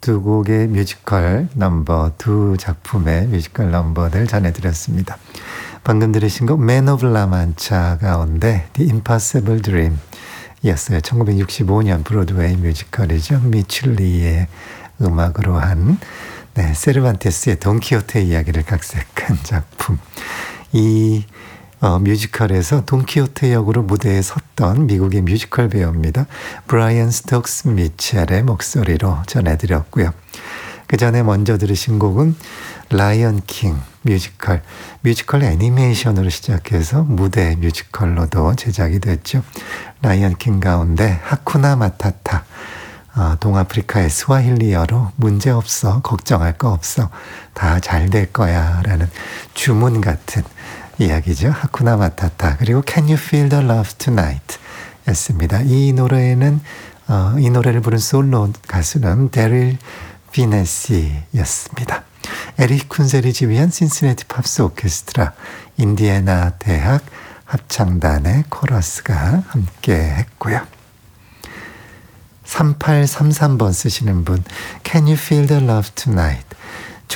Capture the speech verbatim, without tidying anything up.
두 곡의 뮤지컬 넘버, 두 작품의 뮤지컬 넘버들 전해드렸습니다. 방금 들으신 곡 Man of La Mancha 가운데 The Impossible Dream 이었어요. 천구백육십오 년 브로드웨이 뮤지컬이죠. 미출리의 음악으로 한 네, 세르반테스의 돈키호테 이야기를 각색한 작품. 이 어, 뮤지컬에서 돈키호테 역으로 무대에 섰던 미국의 뮤지컬 배우입니다. 브라이언 스톡스 미첼의 목소리로 전해드렸고요. 그 전에 먼저 들으신 곡은 라이언 킹 뮤지컬, 뮤지컬 애니메이션으로 시작해서 무대 뮤지컬로도 제작이 됐죠. 라이언 킹 가운데 하쿠나 마타타, 어, 동아프리카의 스와힐리어로 문제없어, 걱정할 거 없어, 다 잘 될 거야 라는 주문 같은 이야기죠. 하쿠나 마타타. 그리고 Can You Feel the Love Tonight 였습니다. 이 노래는 어, 이 노래를 부른 솔로 가수는 데릴 비네시였습니다. 에릭 쿤셀이 지휘한 신시내티 팝스 오케스트라 인디애나 대학 합창단의 코러스가 함께 했고요. 삼팔삼삼 번 쓰시는 분, Can you feel the love tonight?